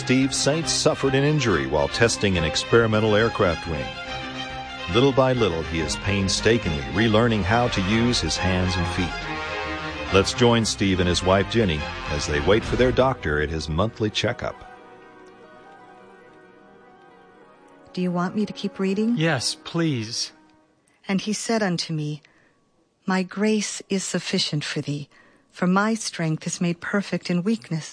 Steve Saints suffered an injury while testing an experimental aircraft wing. Little by little, he is painstakingly relearning how to use his hands and feet. Let's join Steve and his wife Jenny as they wait for their doctor at his monthly checkup. Do you want me to keep reading? Yes, please. And he said unto me, My grace is sufficient for thee, for my strength is made perfect in weakness.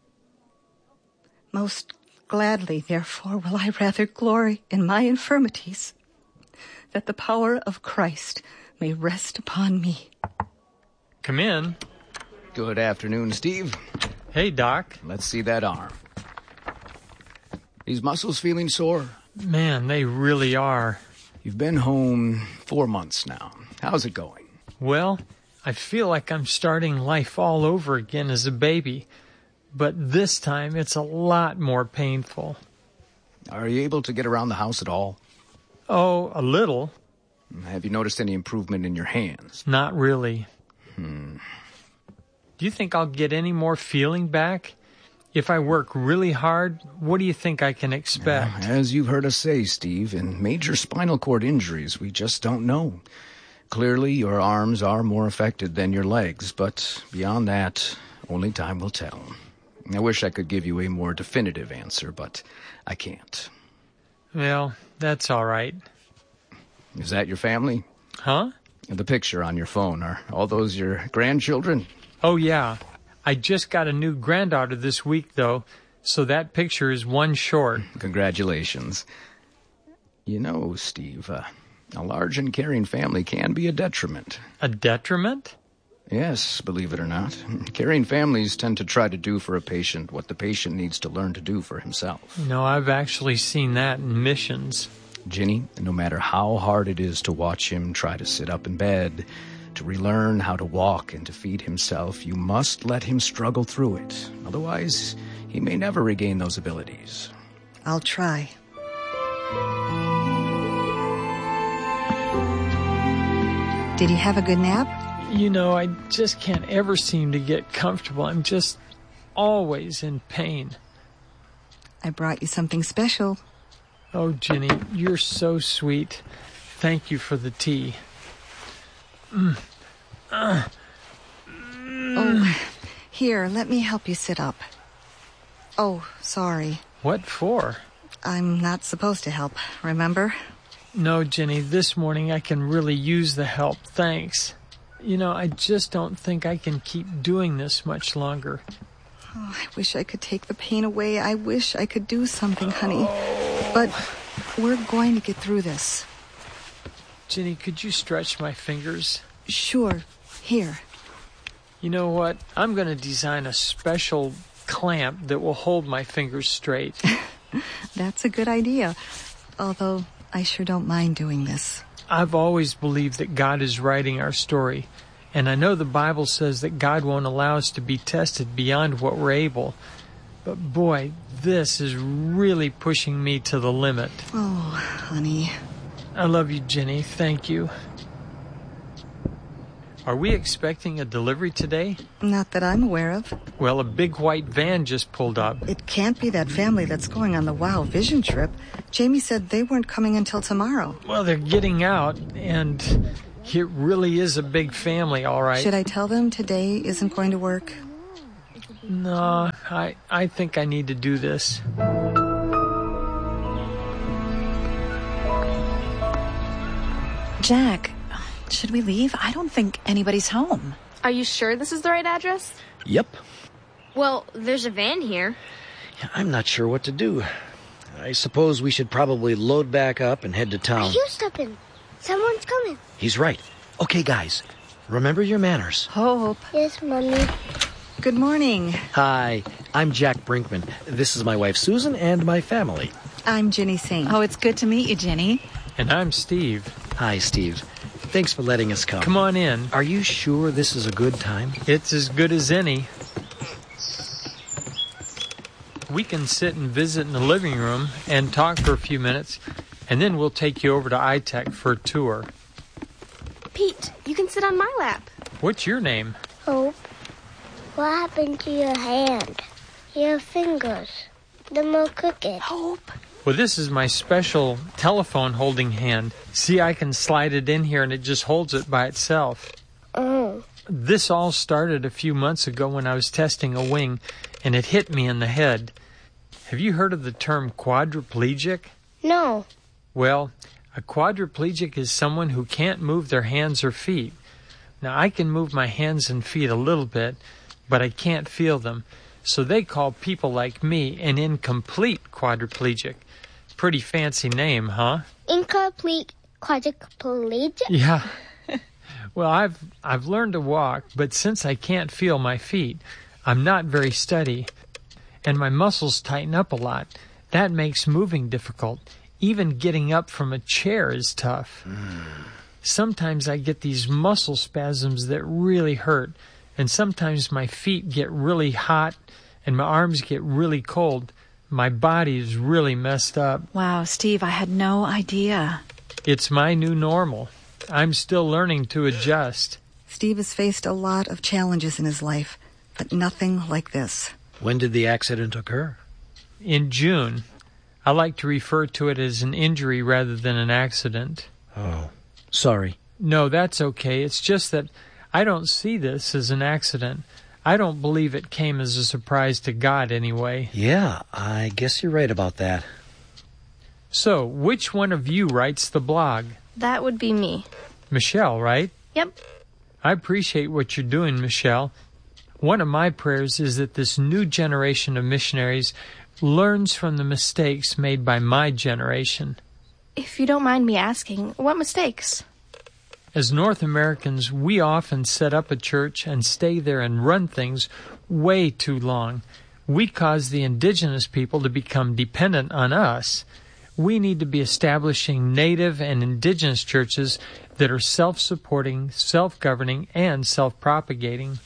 Most gladly, therefore, will I rather glory in my infirmities, that the power of Christ may rest upon me. Come in. Good afternoon, Steve. Hey, Doc. Let's see that arm. These muscles feeling sore? Man, they really are. You've been home 4 months now. How's it going? Well, I feel like I'm starting life all over again as a baby, but this time it's a lot more painful. Are you able to get around the house at all? Oh, a little. Have you noticed any improvement in your hands? Not really. Do you think I'll get any more feeling back? If I work really hard, what do you think I can expect? As you've heard us say, Steve, in major spinal cord injuries, we just don't know. Clearly, your arms are more affected than your legs, but beyond that, only time will tell. I wish I could give you a more definitive answer, but I can't. Well, that's all right. Is that your family? Huh? The picture on your phone, are all those your grandchildren? Oh, yeah. I just got a new granddaughter this week, though, so that picture is one short. Congratulations. You know, Steve, a large and caring family can be a detriment. A detriment? Yes, believe it or not. Caring families tend to try to do for a patient what the patient needs to learn to do for himself. No, I've actually seen that in missions. Jenny, no matter how hard it is to watch him try to sit up in bed, to relearn how to walk and to feed himself, you must let him struggle through it. Otherwise, he may never regain those abilities. I'll try. Did you have a good nap? You know, I just can't ever seem to get comfortable. I'm just always in pain. I brought you something special. Oh, Jenny, you're so sweet. Thank you for the tea. Oh, here, let me help you sit up. Oh, sorry. What for? I'm not supposed to help, remember? No, Jenny, this morning I can really use the help, thanks. You know, I just don't think I can keep doing this much longer. Oh, I wish I could take the pain away. I wish I could do something, honey. But we're going to get through this. Jenny, could you stretch my fingers? Sure. Here. You know what? I'm going to design a special clamp that will hold my fingers straight. That's a good idea. Although I sure don't mind doing this. I've always believed that God is writing our story. And I know the Bible says that God won't allow us to be tested beyond what we're able. But boy, this is really pushing me to the limit. Oh, honey. I love you, Jenny. Thank you. Are we expecting a delivery today? Not that I'm aware of. Well, a big white van just pulled up. It can't be that family that's going on the WOW Vision trip. Jamie said they weren't coming until tomorrow. Well, they're getting out, and it really is a big family, all right. Should I tell them today isn't going to work? No, I think I need to do this. Jack, should we leave? I don't think anybody's home. Are you sure this is the right address? Yep. Well, there's a van here. I'm not sure what to do. I suppose we should probably load back up and head to town. You step in. Someone's coming. He's right. Okay, guys. Remember your manners. Hope. Yes, Mommy. Good morning. Hi, I'm Jack Brinkman. This is my wife, Susan, and my family. I'm Jenny Saint. Oh, it's good to meet you, Jenny. And I'm Steve. Hi, Steve. Thanks for letting us come. Come on in. Are you sure this is a good time? It's as good as any. We can sit and visit in the living room and talk for a few minutes, and then we'll take you over to iTech for a tour. Pete, you can sit on my lap. What's your name? Hope. What happened to your hand? Your fingers. the more crooked. Hope. Well, this is my special telephone holding hand. See, I can slide it in here and it just holds it by itself. Oh. This all started a few months ago when I was testing a wing, and it hit me in the head. Have you heard of the term quadriplegic? No. Well, a quadriplegic is someone who can't move their hands or feet. Now, I can move my hands and feet a little bit, but I can't feel them. So they call people like me an incomplete quadriplegic. Pretty fancy name, huh? Incomplete quadriplegic? Yeah. Well, I've learned to walk, but since I can't feel my feet, I'm not very steady, and my muscles tighten up a lot. That makes moving difficult. Even getting up from a chair is tough. Sometimes I get these muscle spasms that really hurt, and sometimes my feet get really hot and my arms get really cold. My body is really messed up. Wow, Steve, I had no idea. It's my new normal. I'm still learning to adjust. Steve has faced a lot of challenges in his life, but nothing like this. When did the accident occur? In June. I like to refer to it as an injury rather than an accident. Oh, sorry. No, that's okay. It's just that I don't see this as an accident. I don't believe it came as a surprise to God anyway. Yeah, I guess you're right about that. So, which one of you writes the blog? That would be me. Michelle, right? Yep. I appreciate what you're doing, Michelle. One of my prayers is that this new generation of missionaries learns from the mistakes made by my generation. If you don't mind me asking, what mistakes? As North Americans, we often set up a church and stay there and run things way too long. We cause the indigenous people to become dependent on us. We need to be establishing native and indigenous churches that are self-supporting, self-governing, and self-propagating.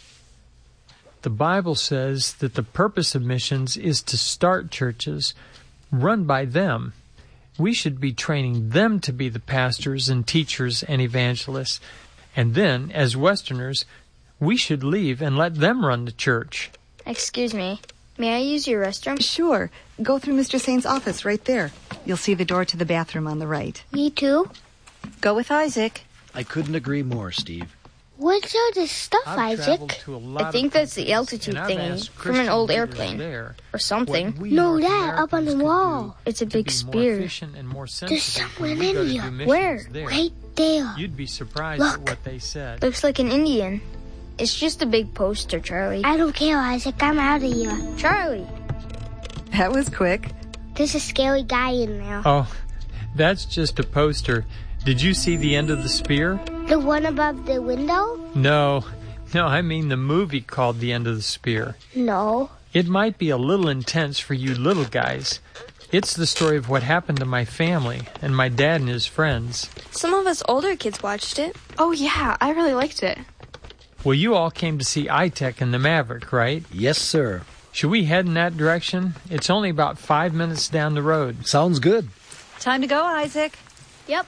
The Bible says that the purpose of missions is to start churches run by them. We should be training them to be the pastors and teachers and evangelists. And then, as Westerners, we should leave and let them run the church. Excuse me. May I use your restroom? Sure. Go through Mr. Saint's office right there. You'll see the door to the bathroom on the right. Me too? Go with Isaac. I couldn't agree more, Steve. What's all this stuff, Isaac? I think that's the altitude thingy from an old airplane. Or something. No, that up on the wall. It's a big spear. There's someone in here. Where? Right there. You'd be surprised at what they said. Looks like an Indian. It's just a big poster, Charlie. I don't care, Isaac. I'm out of here. Charlie! That was quick. There's a scary guy in there. Oh, that's just a poster. Did you see the end of the spear? The one above the window? No, I mean the movie called The End of the Spear. No. It might be a little intense for you little guys. It's the story of what happened to my family and my dad and his friends. Some of us older kids watched it. Oh yeah, I really liked it. Well, you all came to see iTech and the Maverick, right? Yes, sir. Should we head in that direction? It's only about 5 minutes down the road. Sounds good. Time to go, Isaac. Yep.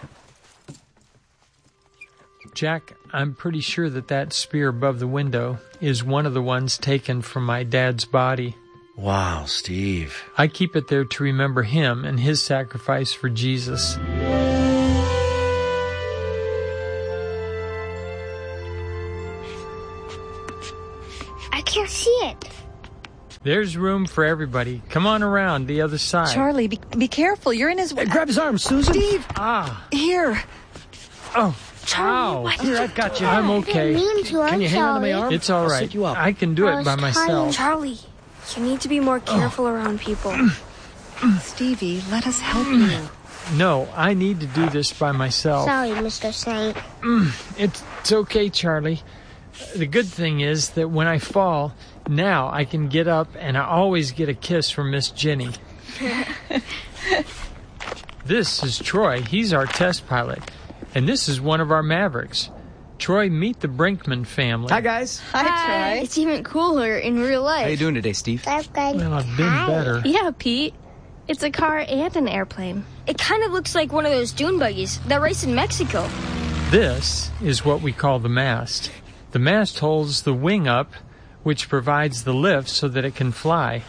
Jack, I'm pretty sure that spear above the window is one of the ones taken from my dad's body. Wow, Steve. I keep it there to remember him and his sacrifice for Jesus. I can't see it. There's room for everybody. Come on around the other side. Charlie, be careful. You're in his way. Grab his arm, Susan. Steve! Ah. Here. Oh. Charlie, Ow. Here, I've got you. I'm I okay. didn't mean to. Can you hang on to my arm? It's all I'll right. sit you up. I can do I it was by myself. Charlie, you need to be more careful around people. Stevie, let us help you. No, I need to do this by myself. Sorry, Mr. Saint. It's okay, Charlie. The good thing is that when I fall, now I can get up and I always get a kiss from Miss Jenny. This is Troy. He's our test pilot. And this is one of our Mavericks. Troy, meet the Brinkman family. Hi, guys. Hi, Troy. It's even cooler in real life. How you doing today, Steve? That's good. Well, I've been better. Yeah, Pete. It's a car and an airplane. It kind of looks like one of those dune buggies that race in Mexico. This is what we call the mast. The mast holds the wing up, which provides the lift so that it can fly.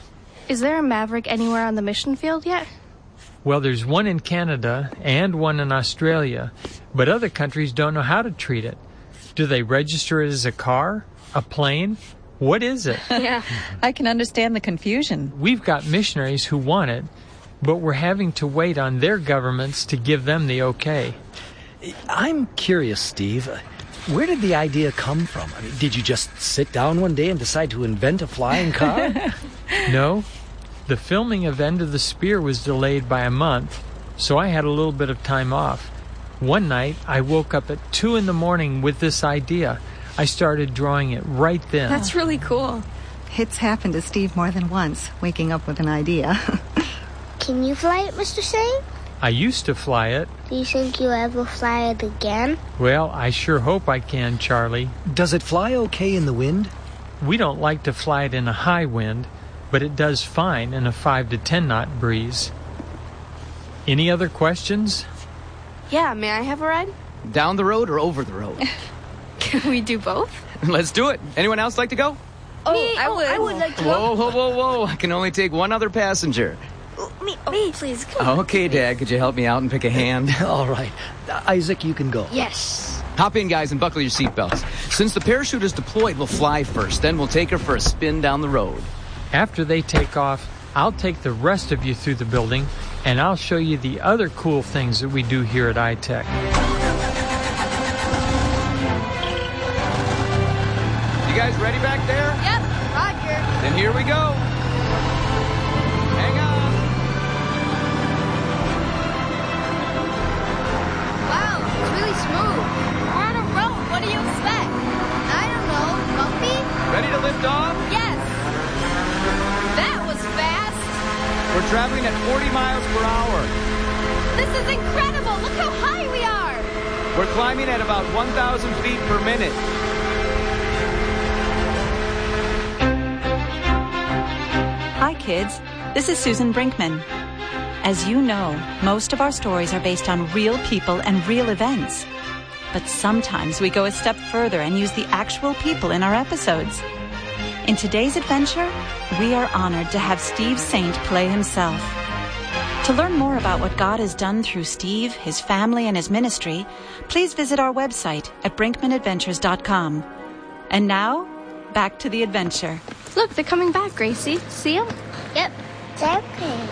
Is there a Maverick anywhere on the mission field yet? Well, there's one in Canada and one in Australia, but other countries don't know how to treat it. Do they register it as a car? A plane? What is it? Yeah. I can understand the confusion. We've got missionaries who want it, but we're having to wait on their governments to give them the okay. I'm curious, Steve. Where did the idea come from? I mean, did you just sit down one day and decide to invent a flying car? No. The filming of End of the Spear was delayed by a month, so I had a little bit of time off. One night, I woke up at 2 a.m. with this idea. I started drawing it right then. That's really cool. It's happened to Steve more than once, waking up with an idea. Can you fly it, Mr. Saint? I used to fly it. Do you think you'll ever fly it again? Well, I sure hope I can, Charlie. Does it fly okay in the wind? We don't like to fly it in a high wind, but it does fine in a 5 to 10 knot breeze. Any other questions? Yeah, may I have a ride? Down the road or over the road? Can we do both? Let's do it. Anyone else like to go? I would like to go. Whoa. I can only take one other passenger. Me, please. Come on. Okay, Dad, could you help me out and pick a hand? All right. Isaac, you can go. Yes. Hop in, guys, and buckle your seatbelts. Since the parachute is deployed, we'll fly first. Then we'll take her for a spin down the road. After they take off, I'll take the rest of you through the building, and I'll show you the other cool things that we do here at iTech. You guys ready back there? Yep, Roger. Then here we go. Hang on. Wow, it's really smooth. We're on a road. What do you expect? I don't know. Bumpy? Ready to lift off? Yes. That was fast. We're traveling at 40 miles per hour. This is incredible. Look how high we are. We're climbing at about 1,000 feet per minute. Hi, kids. This is Susan Brinkman. As you know, most of our stories are based on real people and real events. But sometimes we go a step further and use the actual people in our episodes. In today's adventure, we are honored to have Steve Saint play himself. To learn more about what God has done through Steve, his family, and his ministry, please visit our website at brinkmanadventures.com. And now, back to the adventure. Look, they're coming back, Gracie. See them? Yep. It's okay.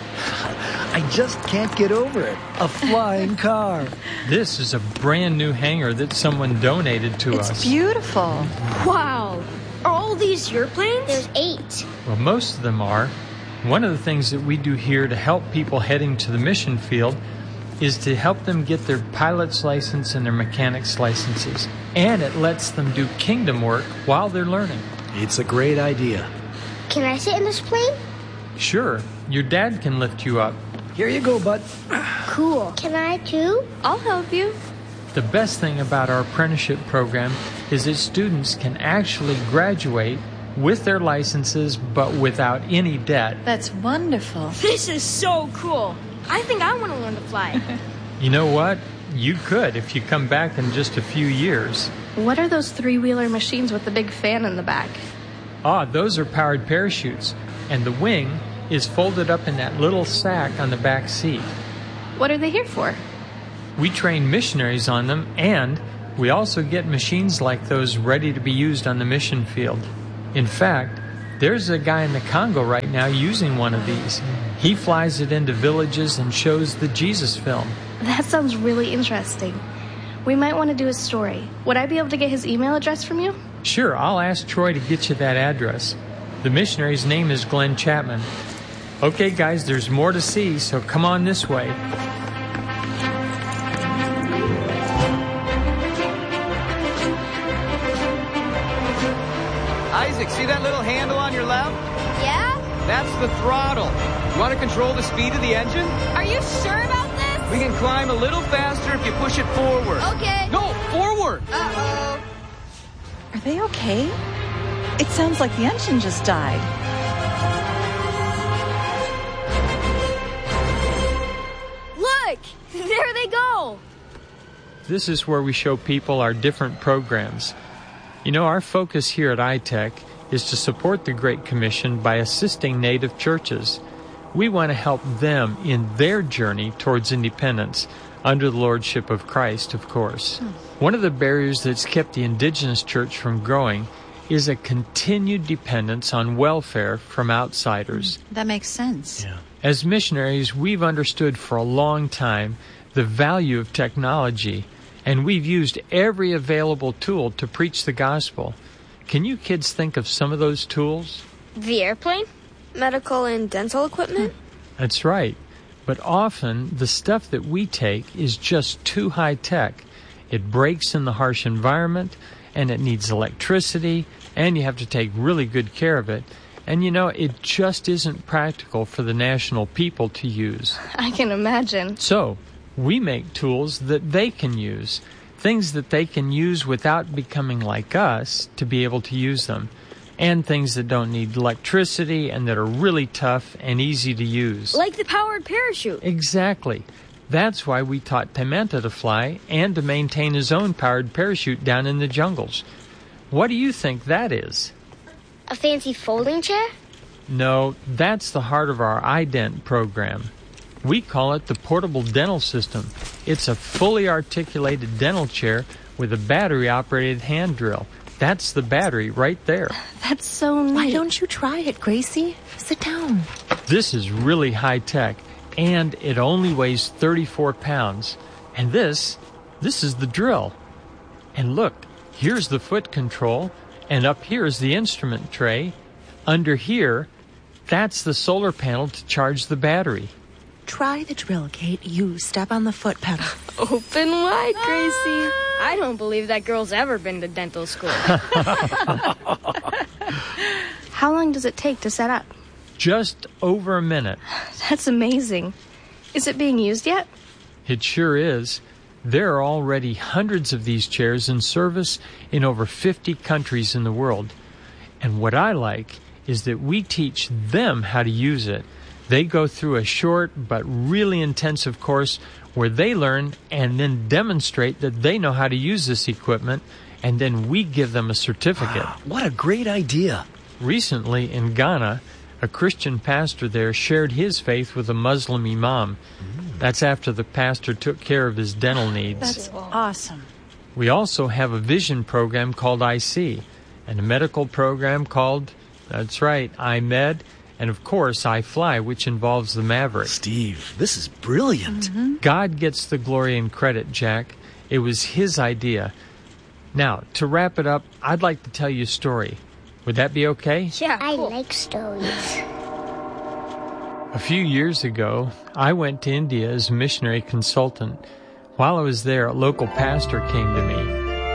I just can't get over it. A flying car. This is a brand new hangar that someone donated to us. It's beautiful. Wow. Are all these your planes? There's 8. Well, most of them are. One of the things that we do here to help people heading to the mission field is to help them get their pilot's license and their mechanic's licenses. And it lets them do kingdom work while they're learning. It's a great idea. Can I sit in this plane? Sure, your dad can lift you up. Here you go, bud. Cool. Can I too? I'll help you. The best thing about our apprenticeship program is that students can actually graduate with their licenses but without any debt. That's wonderful. This is so cool. I think I want to learn to fly. You know what? You could if you come back in just a few years. What are those three-wheeler machines with the big fan in the back? Those are powered parachutes, and the wing is folded up in that little sack on the back seat. What are they here for? We train missionaries on them, and we also get machines like those ready to be used on the mission field. In fact, there's a guy in the Congo right now using one of these. He flies it into villages and shows the Jesus film. That sounds really interesting. We might want to do a story. Would I be able to get his email address from you? Sure, I'll ask Troy to get you that address. The missionary's name is Glenn Chapman. Okay, guys, there's more to see, so come on this way. Isaac, see that little handle on your left? Yeah? That's the throttle. You want to control the speed of the engine? Are you sure about this? We can climb a little faster if you push it forward. Okay. No, forward! Uh-oh. Are they okay? It sounds like the engine just died. Look! There they go! This is where we show people our different programs. You know, our focus here at iTech is to support the Great Commission by assisting native churches. We want to help them in their journey towards independence, under the lordship of Christ, of course. One of the barriers that's kept the indigenous church from growing is a continued dependence on welfare from outsiders. That makes sense. Yeah. As missionaries, we've understood for a long time the value of technology, and we've used every available tool to preach the gospel. Can you kids think of some of those tools? The airplane? Medical and dental equipment? That's right. But often, the stuff that we take is just too high-tech. It breaks in the harsh environment, and it needs electricity, and you have to take really good care of it. And it just isn't practical for the national people to use. I can imagine. So, we make tools that they can use, things that they can use without becoming like us to be able to use them, and things that don't need electricity and that are really tough and easy to use. Like the powered parachute. Exactly. That's why we taught Pimenta to fly and to maintain his own powered parachute down in the jungles. What do you think that is? A fancy folding chair? No, that's the heart of our iDent program. We call it the Portable Dental System. It's a fully articulated dental chair with a battery-operated hand drill. That's the battery right there. That's so neat. Why don't you try it, Gracie? Sit down. This is really high-tech, and it only weighs 34 pounds. And this is the drill. And look, here's the foot control, and up here is the instrument tray. Under here, that's the solar panel to charge the battery. Try the drill, Kate. You step on the foot pedal. Open wide, Gracie. I don't believe that girl's ever been to dental school. How long does it take to set up? Just over a minute. That's amazing. Is it being used yet? It sure is. There are already hundreds of these chairs in service in over 50 countries in the world. And what I like is that we teach them how to use it. They go through a short but really intensive course where they learn and then demonstrate that they know how to use this equipment, and then we give them a certificate. Wow, what a great idea. Recently in Ghana, a Christian pastor there shared his faith with a Muslim imam. That's after the pastor took care of his dental needs. That's awesome. We also have a vision program called IC, and a medical program called, that's right, iMed, and of course iFly, which involves the Maverick. Steve, this is brilliant. God gets the glory and credit, Jack. It was his idea. Now, to wrap it up, I'd like to tell you a story. Would that be okay? Yeah, cool. I like stories. A few years ago, I went to India as a missionary consultant. While I was there, a local pastor came to me.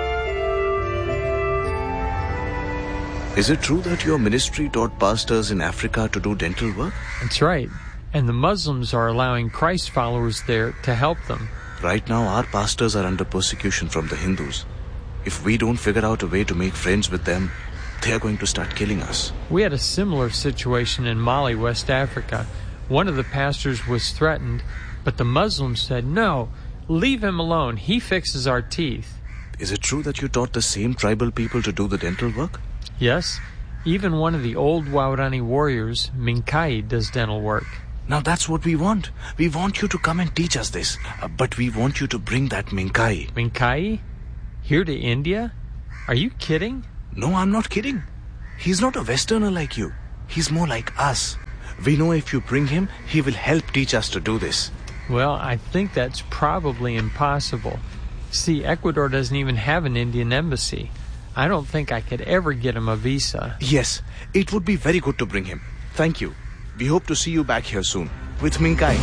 Is it true that your ministry taught pastors in Africa to do dental work? That's right. And the Muslims are allowing Christ followers there to help them. Right now, our pastors are under persecution from the Hindus. If we don't figure out a way to make friends with them, they are going to start killing us. We had a similar situation in Mali, West Africa. One of the pastors was threatened, but the Muslims said, "No, leave him alone. He fixes our teeth." Is it true that you taught the same tribal people to do the dental work? Yes. Even one of the old Waorani warriors, Minkai, does dental work. Now that's what we want. We want you to come and teach us this. But we want you to bring that Minkai. Minkai? Here to India? Are you kidding? No, I'm not kidding. He's not a Westerner like you. He's more like us. We know if you bring him, he will help teach us to do this. Well, I think that's probably impossible. See, Ecuador doesn't even have an Indian embassy. I don't think I could ever get him a visa. Yes, it would be very good to bring him. Thank you. We hope to see you back here soon with Minkai.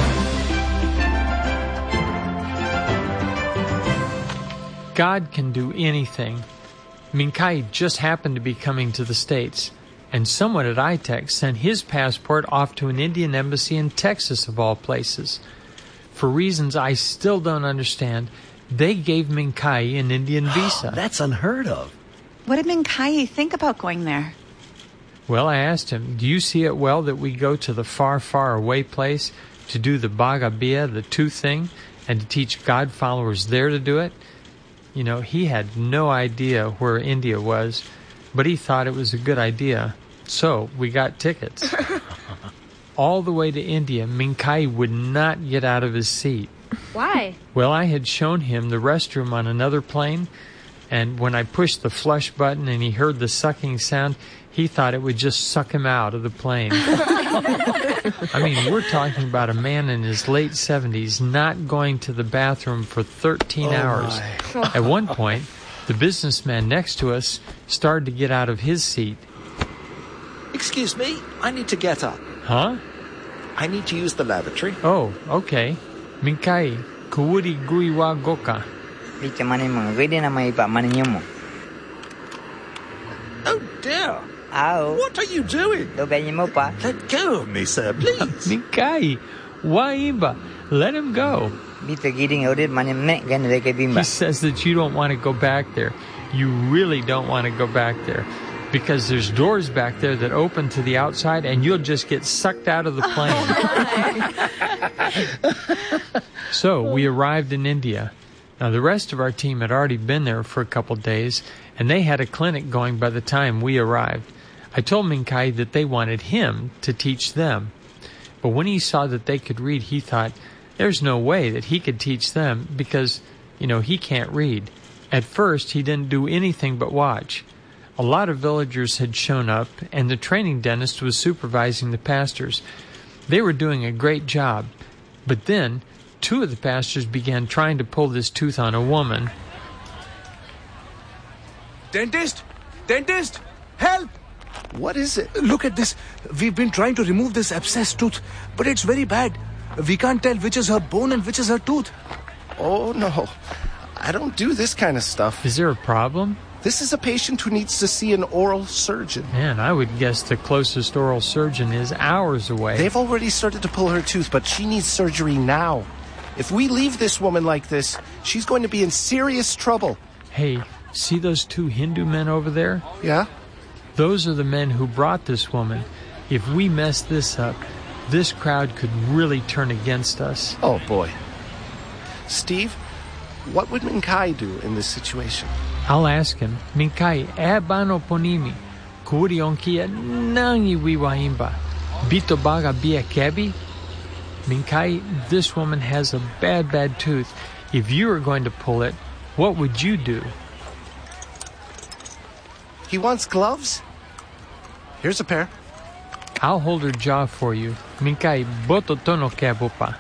God can do anything. Minkai just happened to be coming to the States, and someone at iTech sent his passport off to an Indian embassy in Texas, of all places. For reasons I still don't understand, they gave Minkai an Indian visa. That's unheard of. What did Minkai think about going there? Well, I asked him, do you see it well that we go to the far, far away place to do the Bhagabia, the tooth thing, and to teach God followers there to do it? You know, he had no idea where India was, but he thought it was a good idea. So we got tickets. All the way to India, Minkai would not get out of his seat. Why? Well, I had shown him the restroom on another plane, and when I pushed the flush button and he heard the sucking sound, he thought it would just suck him out of the plane. I mean, we're talking about a man in his late 70s not going to the bathroom for 13 hours. At one point, the businessman next to us started to get out of his seat. Excuse me, I need to get up. Huh? I need to use the lavatory. Oh, okay. Minkai, kuwuri gui wa goka. Oh dear. What are you doing? Let go of me, sir, please. Minkai, wa iba. Let him go. He says that you don't want to go back there. You really don't want to go back there. Because there's doors back there that open to the outside, and you'll just get sucked out of the plane. So we arrived in India. Now, the rest of our team had already been there for a couple days, and they had a clinic going by the time we arrived. I told Minkai that they wanted him to teach them. But when he saw that they could read, he thought, there's no way that he could teach them because, he can't read. At first, he didn't do anything but watch. A lot of villagers had shown up, and the training dentist was supervising the pastors. They were doing a great job. But then, 2 of the pastors began trying to pull this tooth on a woman. Dentist! Dentist! Help! What is it? Look at this. We've been trying to remove this abscessed tooth, but it's very bad. We can't tell which is her bone and which is her tooth. Oh, no. I don't do this kind of stuff. Is there a problem? This is a patient who needs to see an oral surgeon. Man, I would guess the closest oral surgeon is hours away. They've already started to pull her tooth, but she needs surgery now. If we leave this woman like this, she's going to be in serious trouble. Hey, see those 2 Hindu men over there? Yeah? Those are the men who brought this woman. If we mess this up, this crowd could really turn against us. Oh, boy. Steve, what would Minkai do in this situation? I'll ask him. Minkai, ebano ponimi. Kuri onkia nangi wiwaimba. Bito baga bia kebi. Minkai, this woman has a bad tooth. If you were going to pull it, what would you do? He wants gloves? Here's a pair. I'll hold her jaw for you. Minkai, boto tono kebupa.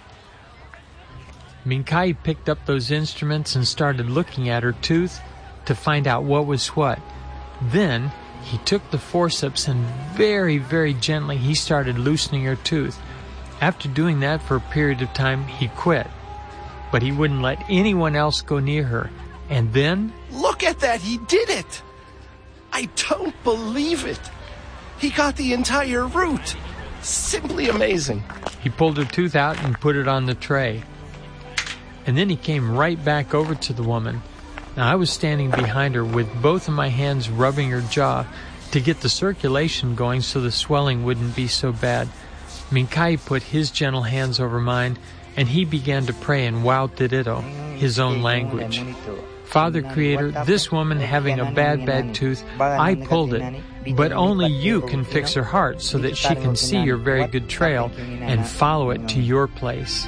Minkai picked up those instruments and started looking at her tooth to find out what was what. Then he took the forceps and very, very gently he started loosening her tooth. After doing that for a period of time, he quit. But he wouldn't let anyone else go near her. And then... Look at that! He did it! I don't believe it! He got the entire root! Simply amazing. He pulled her tooth out and put it on the tray. And then he came right back over to the woman. Now, I was standing behind her with both of my hands rubbing her jaw to get the circulation going so the swelling wouldn't be so bad. Minkai put his gentle hands over mine, and he began to pray in Wautirito, his own language. Father Creator, this woman having a bad tooth, I pulled it, but only you can fix her heart so that she can see your very good trail and follow it to your place.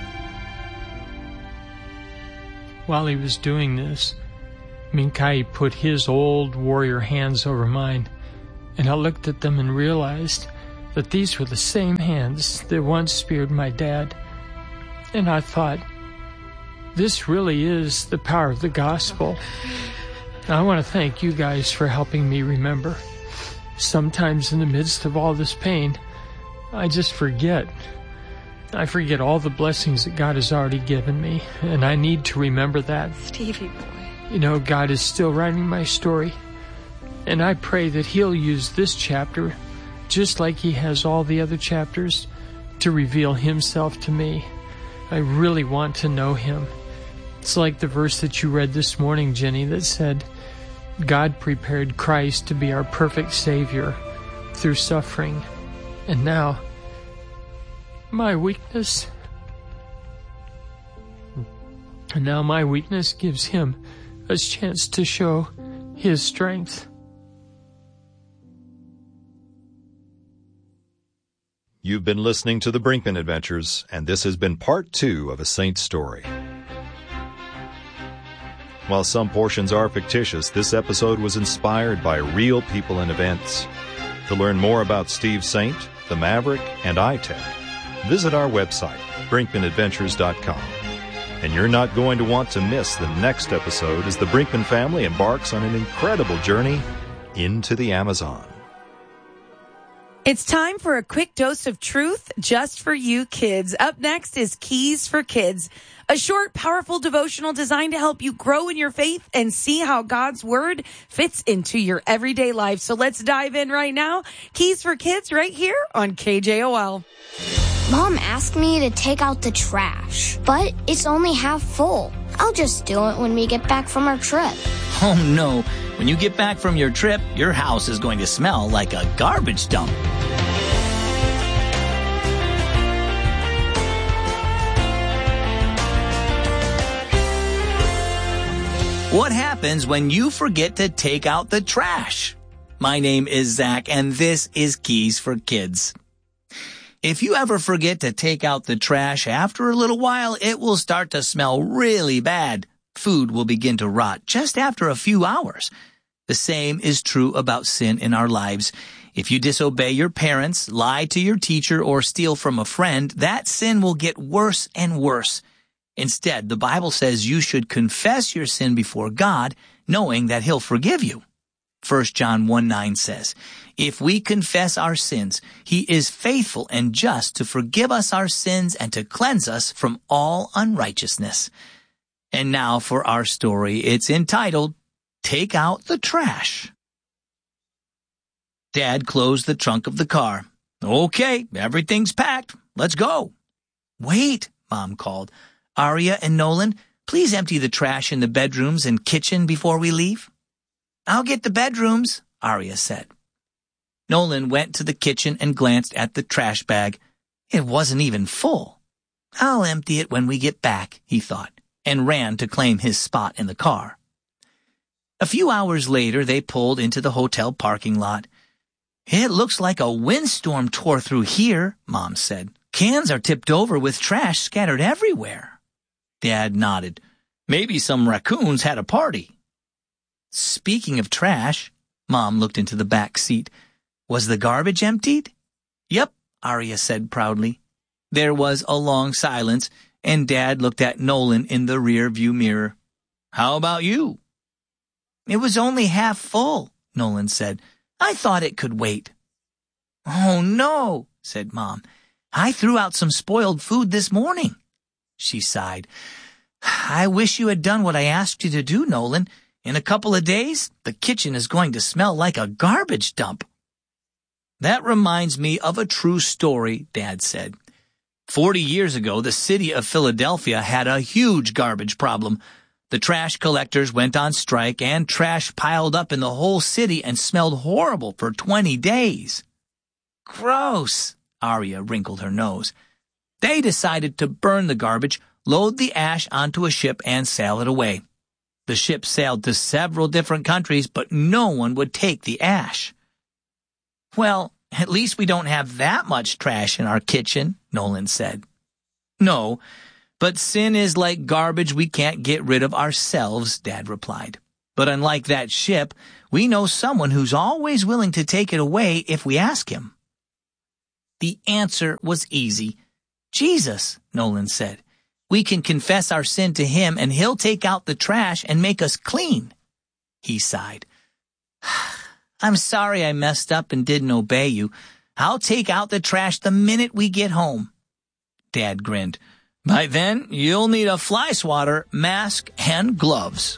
While he was doing this, Minkai put his old warrior hands over mine, and I looked at them and realized that these were the same hands that once speared my dad. And I thought, this really is the power of the gospel. I want to thank you guys for helping me remember. Sometimes in the midst of all this pain, I just forget. I forget all the blessings that God has already given me, and I need to remember that. Stevie boy. God is still writing my story, and I pray that He'll use this chapter, just like He has all the other chapters, to reveal Himself to me. I really want to know Him. It's like the verse that you read this morning, Jenny, that said, God prepared Christ to be our perfect Savior through suffering, and now, my weakness gives Him a chance to show His strength. You've been listening to the Brinkman Adventures, and this has been part 2 of A Saint's Story. While some portions are fictitious, this episode was inspired by real people and events. To learn more about Steve Saint, the Maverick, and iTech, visit our website, brinkmanadventures.com. And you're not going to want to miss the next episode as the Brinkman family embarks on an incredible journey into the Amazon. It's time for a quick dose of truth just for you kids. Up next is Keys for Kids, a short, powerful devotional designed to help you grow in your faith and see how God's Word fits into your everyday life. So let's dive in right now. Keys for Kids right here on KJOL. Mom asked me to take out the trash, but it's only half full. I'll just do it when we get back from our trip. Oh no, when you get back from your trip, your house is going to smell like a garbage dump. What happens when you forget to take out the trash? My name is Zach, and this is Keys for Kids. If you ever forget to take out the trash, after a little while, it will start to smell really bad. Food will begin to rot just after a few hours. The same is true about sin in our lives. If you disobey your parents, lie to your teacher, or steal from a friend, that sin will get worse and worse. Instead, the Bible says you should confess your sin before God, knowing that He'll forgive you. 1 John 1:9 says, "If we confess our sins, He is faithful and just to forgive us our sins and to cleanse us from all unrighteousness." And now for our story. It's entitled, Take Out the Trash. Dad closed the trunk of the car. "Okay, everything's packed. Let's go." "Wait," Mom called. "Aria and Nolan, please empty the trash in the bedrooms and kitchen before we leave." "I'll get the bedrooms," Aria said. Nolan went to the kitchen and glanced at the trash bag. It wasn't even full. "I'll empty it when we get back," he thought, and ran to claim his spot in the car. A few hours later, they pulled into the hotel parking lot. "It looks like a windstorm tore through here," Mom said. "Cans are tipped over with trash scattered everywhere." Dad nodded. "Maybe some raccoons had a party." "Speaking of trash," Mom looked into the back seat. "Was the garbage emptied?" "Yep," Aria said proudly. There was a long silence, and Dad looked at Nolan in the rear-view mirror. "How about you?" "It was only half full," Nolan said. "I thought it could wait." "Oh, no," said Mom. "I threw out some spoiled food this morning." She sighed. "I wish you had done what I asked you to do, Nolan. In a couple of days, the kitchen is going to smell like a garbage dump." "That reminds me of a true story," Dad said. 40 years ago, the city of Philadelphia had a huge garbage problem. The trash collectors went on strike, and trash piled up in the whole city and smelled horrible for 20 days. "Gross," Aria wrinkled her nose. They decided to burn the garbage, load the ash onto a ship, and sail it away. The ship sailed to several different countries, but no one would take the ash. "Well, at least we don't have that much trash in our kitchen," Nolan said. "No, but sin is like garbage we can't get rid of ourselves," Dad replied. "But unlike that ship, we know someone who's always willing to take it away if we ask him." The answer was easy. "Jesus," Nolan said. "We can confess our sin to Him, and He'll take out the trash and make us clean." He sighed. "I'm sorry I messed up and didn't obey you. I'll take out the trash the minute we get home." Dad grinned. "By then, you'll need a fly swatter, mask, and gloves."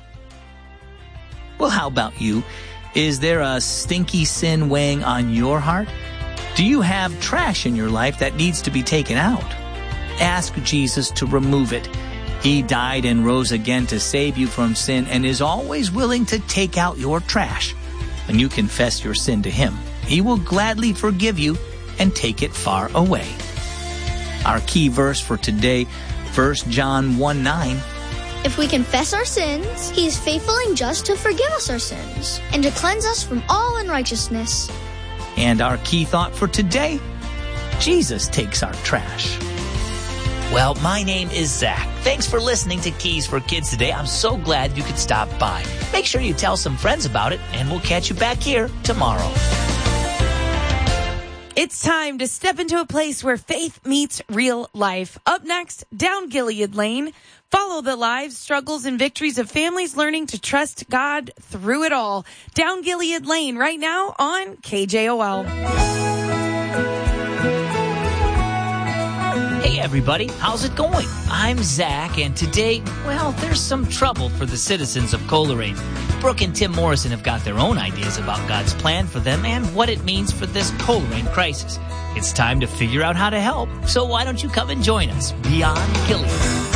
Well, how about you? Is there a stinky sin weighing on your heart? Do you have trash in your life that needs to be taken out? Ask Jesus to remove it. He died and rose again to save you from sin and is always willing to take out your trash. When you confess your sin to Him, He will gladly forgive you and take it far away. Our key verse for today, 1 John 1:9. If we confess our sins, He is faithful and just to forgive us our sins and to cleanse us from all unrighteousness. And our key thought for today, Jesus takes our trash. Well, my name is Zach. Thanks for listening to Keys for Kids today. I'm so glad you could stop by. Make sure you tell some friends about it, and we'll catch you back here tomorrow. It's time to step into a place where faith meets real life. Up next, Down Gilead Lane. Follow the lives, struggles, and victories of families learning to trust God through it all. Down Gilead Lane right now on KJOL. Hey everybody, how's it going? I'm Zach, and today, well, there's some trouble for the citizens of Coleraine. Brooke and Tim Morrison have got their own ideas about God's plan for them and what it means for this Coleraine crisis. It's time to figure out how to help, so why don't you come and join us beyond Gilead?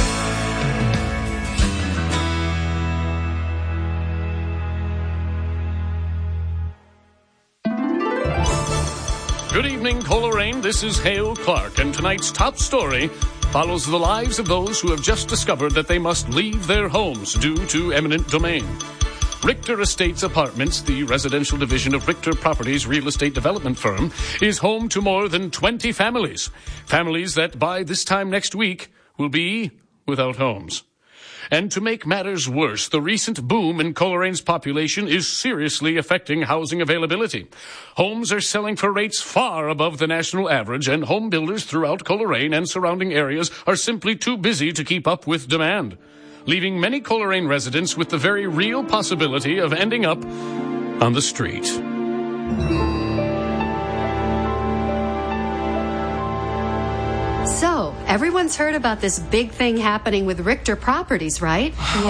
Good evening, Coleraine. This is Hale Clark, and tonight's top story follows the lives of those who have just discovered that they must leave their homes due to eminent domain. Richter Estates Apartments, the residential division of Richter Properties real estate development firm, is home to more than 20 families. Families that by this time next week will be without homes. And to make matters worse, the recent boom in Coleraine's population is seriously affecting housing availability. Homes are selling for rates far above the national average, and home builders throughout Coleraine and surrounding areas are simply too busy to keep up with demand, leaving many Coleraine residents with the very real possibility of ending up on the street. So, everyone's heard about this big thing happening with Richter Properties, right?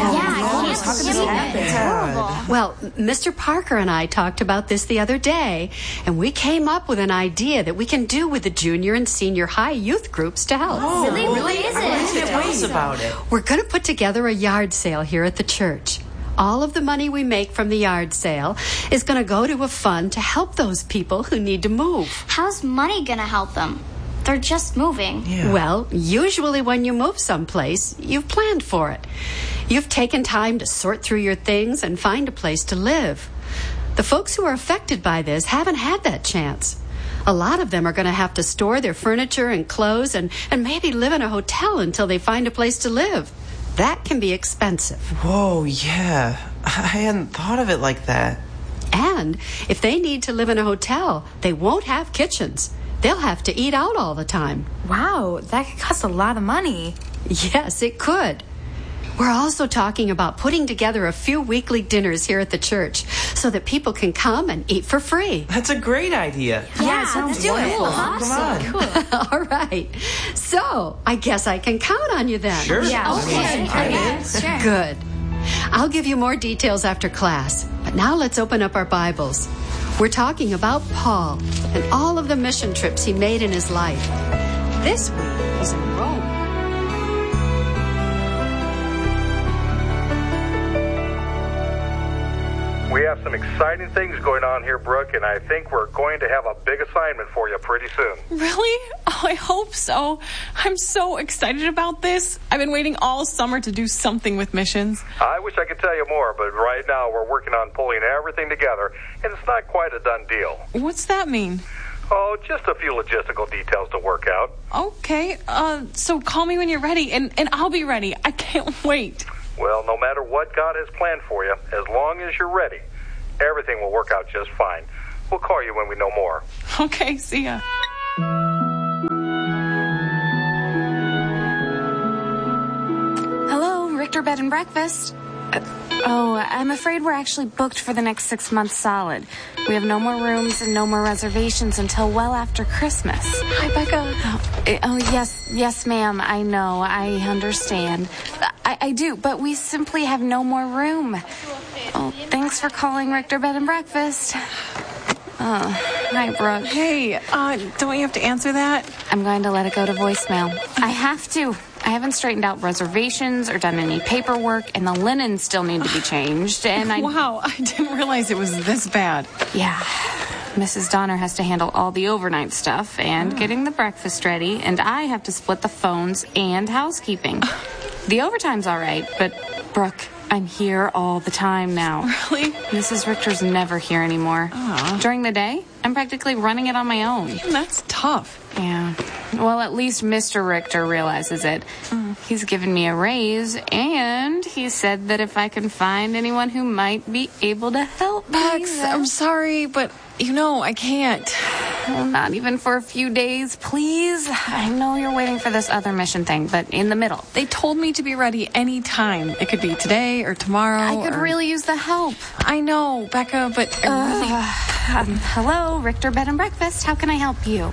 Well, Mr. Parker and I talked about this the other day, and we came up with an idea that we can do with the junior and senior high youth groups to help. Oh, really? What is it? Tell us about it. We're going to put together a yard sale here at the church. All of the money we make from the yard sale is going to go to a fund to help those people who need to move. How's money going to help them? They're just moving. Yeah. Well, usually when you move someplace, you've planned for it. You've taken time to sort through your things and find a place to live. The folks who are affected by this haven't had that chance. A lot of them are going to have to store their furniture and clothes and maybe live in a hotel until they find a place to live. That can be expensive. Whoa, yeah. I hadn't thought of it like that. And if they need to live in a hotel, they won't have kitchens. They'll have to eat out all the time. Wow, that could cost a lot of money. Yes, it could. We're also talking about putting together a few weekly dinners here at the church so that people can come and eat for free. That's a great idea. Yeah, let's do it. Awesome. Come on. Cool. All right. So, I guess I can count on you then. Sure. Yeah. Okay. Sure. Good. I'll give you more details after class. But now let's open up our Bibles. We're talking about Paul and all of the mission trips he made in his life. This week, he's in Rome. We have some exciting things going on here, Brooke, and I think we're going to have a big assignment for you pretty soon. Really? Oh, I hope so. I'm so excited about this. I've been waiting all summer to do something with missions. I wish I could tell you more, but right now we're working on pulling everything together, and it's not quite a done deal. What's that mean? Oh, just a few logistical details to work out. Okay, so call me when you're ready, and I'll be ready. I can't wait. Well, no matter what God has planned for you, as long as you're ready, everything will work out just fine. We'll call you when we know more. Okay, see ya. Hello, Richter Bed and Breakfast. I'm afraid we're actually booked for the next 6 months solid. We have no more rooms and no more reservations until well after Christmas. Hi, Becca. Yes, ma'am. I know. I understand. I do, but we simply have no more room. Well, thanks for calling Richter Bed and Breakfast. Hi, Brooke. Hey, don't you have to answer that? I'm going to let it go to voicemail. I have to. I haven't straightened out reservations or done any paperwork, and the linens still need to be changed, and Wow, I didn't realize it was this bad. Yeah. Mrs. Donner has to handle all the overnight stuff and getting the breakfast ready, and I have to split the phones and housekeeping. The overtime's all right, but, Brooke, I'm here all the time now. Really? Mrs. Richter's never here anymore. During the day, I'm practically running it on my own. That's tough. Yeah. Well, at least Mr. Richter realizes it. He's given me a raise, and he said that if I can find anyone who might be able to help me... Bex, I'm sorry, but I can't. Well, not even for a few days, please. I know you're waiting for this other mission thing, but in the middle. They told me to be ready any time. It could be today or tomorrow. I could really use the help. I know, Becca, but hello, Richter Bed and Breakfast. How can I help you?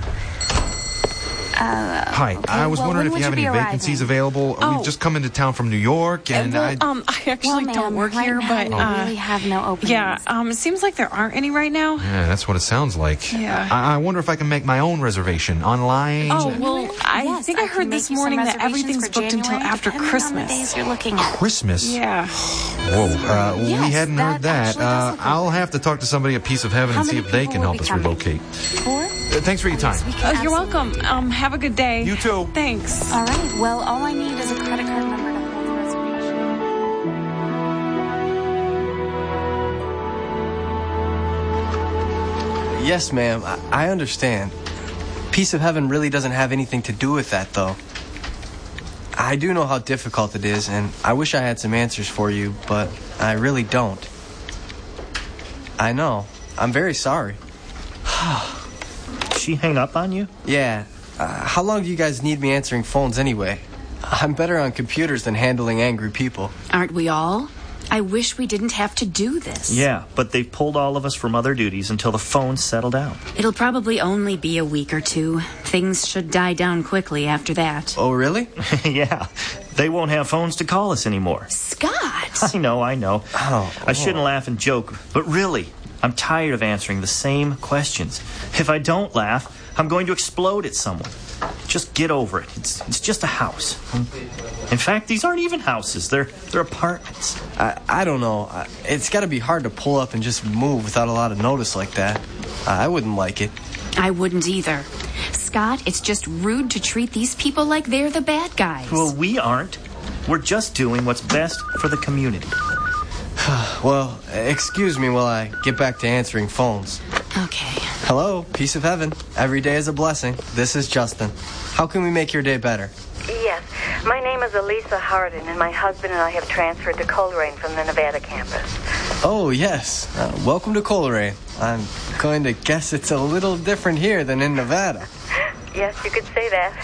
Hi, I was wondering if you have any vacancies available. We've just come into town from New York, and I actually don't work here, but we really have no openings. Yeah, it seems like there aren't any right now. Yeah, that's what it sounds like. Yeah. I wonder if I can make my own reservation online. Oh, well, I think I heard this morning that everything's booked until after Christmas. Days you're looking at. Christmas? Yeah. Whoa, we hadn't heard that. I'll have to talk to somebody at Piece of Heaven and see if they can help us relocate. 4? Thanks for your time. You're welcome. Have a good day. You too. Thanks. All right. Well, all I need is a credit card number to hold the reservation. Yes, ma'am. I understand. Piece of Heaven really doesn't have anything to do with that, though. I do know how difficult it is, and I wish I had some answers for you, but I really don't. I know. I'm very sorry. She hang up on you? Yeah. How long do you guys need me answering phones anyway? I'm better on computers than handling angry people. Aren't we all? I wish we didn't have to do this. Yeah, but they've pulled all of us from other duties until the phones settle down. It'll probably only be a week or two. Things should die down quickly after that. Oh, really? Yeah. They won't have phones to call us anymore. Scott! I know. I shouldn't laugh and joke, but really, I'm tired of answering the same questions. If I don't laugh, I'm going to explode at someone. Just get over it. It's just a house. In fact, these aren't even houses. They're apartments. I don't know. It's got to be hard to pull up and just move without a lot of notice like that. I wouldn't like it. I wouldn't either. Scott, it's just rude to treat these people like they're the bad guys. Well, we aren't. We're just doing what's best for the community. Well, excuse me while I get back to answering phones. Okay. Hello, Piece of Heaven. Every day is a blessing. This is Justin. How can we make your day better? Yes. My name is Elisa Hardin, and my husband and I have transferred to Coleraine from the Nevada campus. Oh, yes. Welcome to Coleraine. I'm going to guess it's a little different here than in Nevada. Yes, you could say that.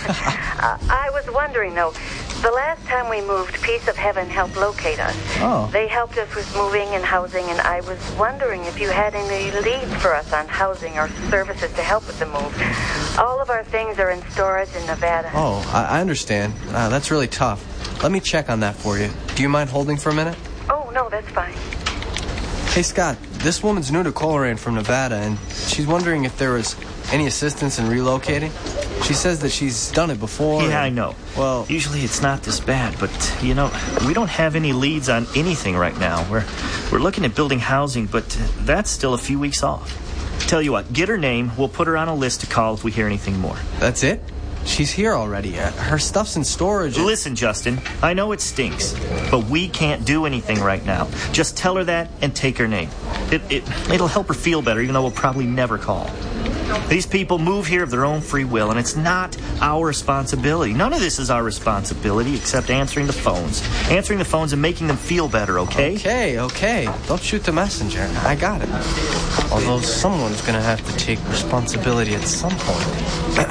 I was wondering, though, the last time we moved, Piece of Heaven helped locate us. Oh. They helped us with moving and housing, and I was wondering if you had any leads for us on housing or services to help with the move. All of our things are in storage in Nevada. Oh, I understand. That's really tough. Let me check on that for you. Do you mind holding for a minute? Oh, no, that's fine. Hey, Scott, this woman's new to Coleraine from Nevada, and she's wondering if there was any assistance in relocating. She says that she's done it before. Yeah, I know. Well, usually it's not this bad, but, we don't have any leads on anything right now. We're looking at building housing, but that's still a few weeks off. Tell you what, get her name. We'll put her on a list to call if we hear anything more. That's it? She's here already. Her stuff's in storage. Listen, Justin, I know it stinks, but we can't do anything right now. Just tell her that and take her name. It'll help her feel better, even though we'll probably never call. These people move here of their own free will, and it's not our responsibility. None of this is our responsibility except answering the phones. Answering the phones and making them feel better, okay? Okay. Don't shoot the messenger. I got it. Although someone's going to have to take responsibility at some point.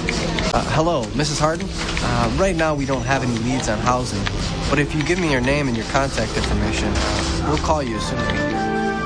Hello, Mrs. Hardin? Right now we don't have any leads on housing, but if you give me your name and your contact information, we'll call you as soon as we hear.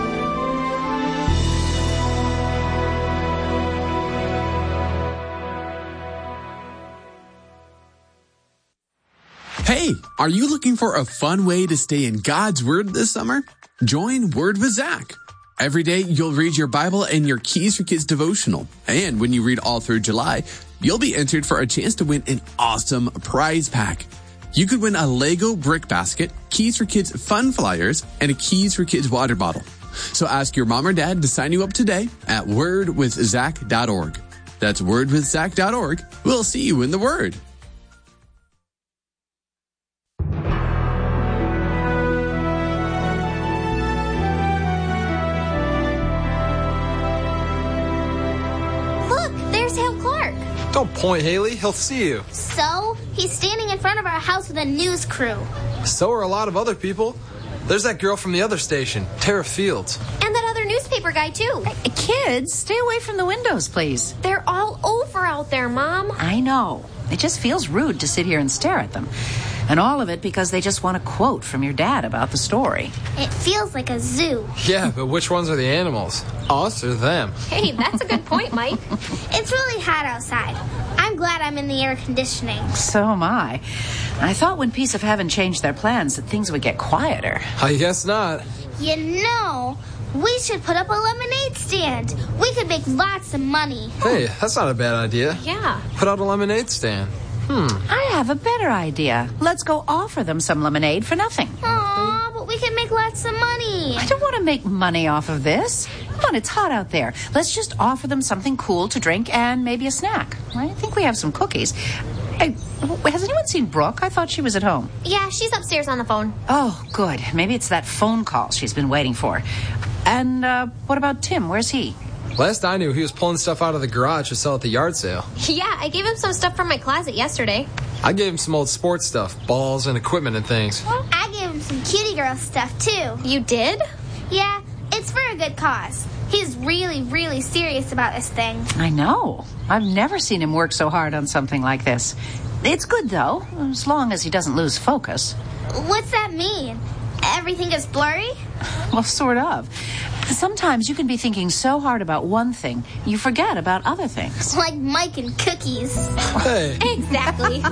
Hey, are you looking for a fun way to stay in God's Word this summer? Join Word with Zach. Every day, you'll read your Bible and your Keys for Kids devotional. And when you read all through July, you'll be entered for a chance to win an awesome prize pack. You could win a Lego brick basket, Keys for Kids fun flyers, and a Keys for Kids water bottle. So ask your mom or dad to sign you up today at wordwithzach.org. That's wordwithzach.org. We'll see you in the Word. Don't point, Haley. He'll see you. So? He's standing in front of our house with a news crew. So are a lot of other people. There's that girl from the other station, Tara Fields. And that other newspaper guy, too. Kids, stay away from the windows, please. They're all over out there, Mom. I know. It just feels rude to sit here and stare at them. And all of it because they just want a quote from your dad about the story. It feels like a zoo. Yeah, but which ones are the animals? Us or them? Hey, that's a good point, Mike. It's really hot outside. I'm glad I'm in the air conditioning. So am I. I thought when Piece of Heaven changed their plans that things would get quieter. I guess not. You know, we should put up a lemonade stand. We could make lots of money. Hey, that's not a bad idea. Yeah. Put out a lemonade stand. I have a better idea. Let's go offer them some lemonade for nothing. Aw, but we can make lots of money. I don't want to make money off of this. Come on, it's hot out there. Let's just offer them something cool to drink and maybe a snack. I think we have some cookies. Hey, has anyone seen Brooke? I thought she was at home. Yeah, she's upstairs on the phone. Oh, good. Maybe it's that phone call she's been waiting for. And what about Tim? Where's he? Last I knew, he was pulling stuff out of the garage to sell at the yard sale. Yeah, I gave him some stuff from my closet yesterday. I gave him some old sports stuff, balls and equipment and things. I gave him some cutie girl stuff, too. You did? Yeah, it's for a good cause. He's really, really serious about this thing. I know. I've never seen him work so hard on something like this. It's good, though, as long as he doesn't lose focus. What's that mean? Everything is blurry? Well, sort of. Sometimes you can be thinking so hard about one thing, you forget about other things. Like Mike and cookies. Hey. Exactly.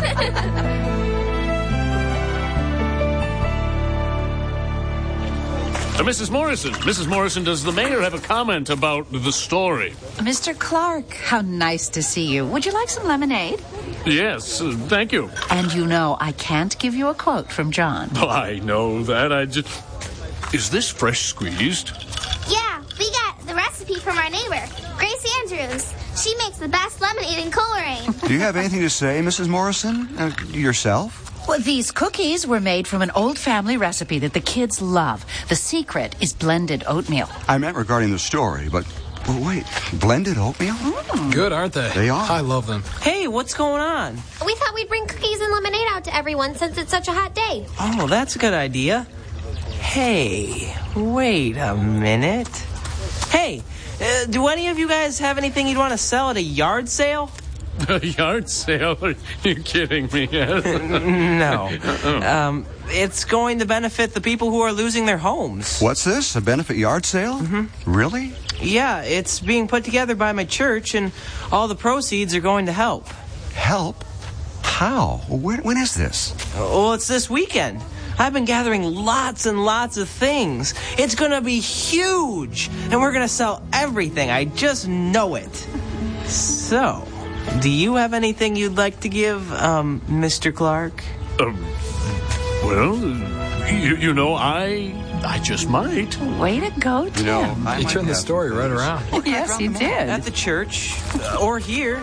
Mrs. Morrison, does the mayor have a comment about the story? Mr. Clark, how nice to see you. Would you like some lemonade? Yes, thank you. And you know I can't give you a quote from John. Oh, I know that. Is this fresh squeezed? Yeah, we got the recipe from our neighbor, Grace Andrews. She makes the best lemonade in Coleraine. Do you have anything to say, Mrs. Morrison? Yourself? Well, these cookies were made from an old family recipe that the kids love. The secret is blended oatmeal. I meant regarding the story, but wait, blended oatmeal? Good, aren't they? They are. I love them. Hey, what's going on? We thought we'd bring cookies and lemonade out to everyone since it's such a hot day. Oh, that's a good idea. Hey, wait a minute. Hey, do any of you guys have anything you'd want to sell at a yard sale? A yard sale? Are you kidding me? No. It's going to benefit the people who are losing their homes. What's this? A benefit yard sale? Mm-hmm. Really? Yeah, it's being put together by my church, and all the proceeds are going to help. Help? How? When is this? Well, it's this weekend. I've been gathering lots and lots of things. It's going to be huge, and we're going to sell everything. I just know it. So, do you have anything you'd like to give, Mr. Clark? Well, you know, I just might. Way to go, Tim. You know, you turned the story right around. Yes, you did. At the church, or here.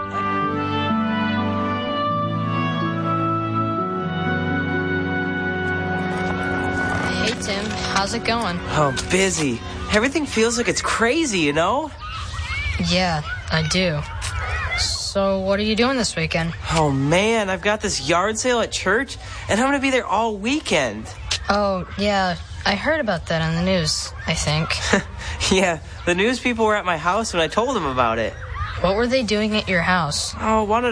Hey, Tim. How's it going? Oh, busy. Everything feels like it's crazy, you know? Yeah, I do. So, what are you doing this weekend? Oh, man, I've got this yard sale at church, and I'm going to be there all weekend. Oh, yeah, I heard about that on the news, I think. Yeah, the news people were at my house when I told them about it. What were they doing at your house? Oh, wanted